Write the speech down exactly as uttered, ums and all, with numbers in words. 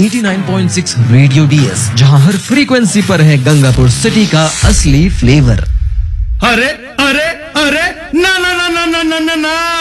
नवासी पॉइंट छह radio DS, जहां हर फ्रीक्वेंसी पर है गंगापुर सिटी का असली फ्लेवर। अरे अरे अरे ना ना ना ना ना ना ना